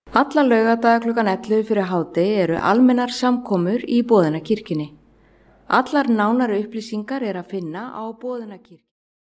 Alla laugardaga klukkan 11 fyrir hádegi eru almennar samkomur í Boðunarkirkjunni. Allar nánari upplýsingar er að finna á Boðunarkirkjunni.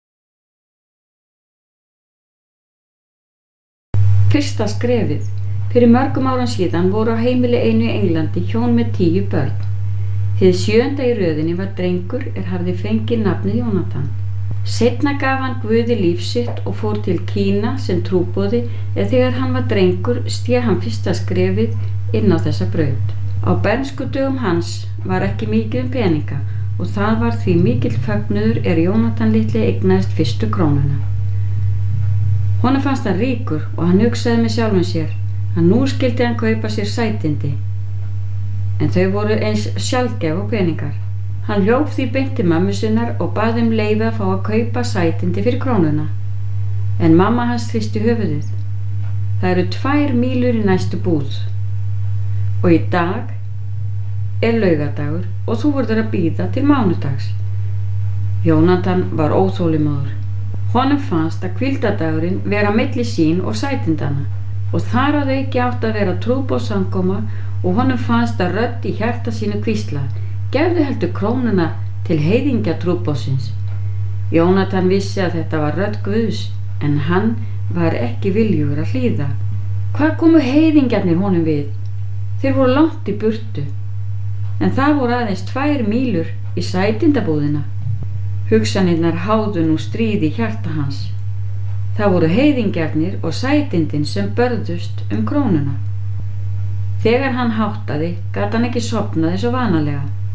Fyrsta skrefið. Fyrir mörgum árum síðan voru á heimili einu í Englandi hjón með 10 börn. Hið 7. í röðinni var drengur hafði fengið nafnið Jónatan. Seinna gaf hann Guði líf sitt og fór til Kína sem trúboði þegar hann var drengur stíg hann fyrsta skrefið inn á þessa braut. Á bernskudögum hans var ekki mikið peninga og það var því mikill fögnuður Jónatan litli eignaðist fyrstu krónuna. Honum fannst hann ríkur og hann hugsaði með sjálfum sér að nú skyldi hann kaupa sér sætindi, en þau voru eins sjaldgæf og peningar. Hann hljóp því beint til mömmu sinnar og bað leyfi að fá að kaupa sætindi fyrir krónuna. En mamma hans hristi höfuðið. Það eru 2 mílur í næstu búð. Og í dag laugardagur og þú verður að bíða til mánudags. Jónatan var óþolinmóður. Honum fannst að hvíldardagurinn vera milli sín og sætindana og þar að auki átti að vera trúboðssamkoma og honum fannst að rödd í hjarta sínu hvísla: gefðu heldur krónuna til heiðingja trúboðsins. Jónatan vissi að þetta var rödd Guðs, en hann var ekki viljugur að hlýða. Hvað komu heiðingjarnir honum við? Þeir voru langt í burtu, en það voru aðeins 2 mílur í sætindabúðina. Hugsanirnar háðu nú stríð í hjarta hans. Það voru heiðingjarnir og sætindin sem börðust krónuna. Þegar hann háttaði gat hann ekki sofnað eins og vanalega.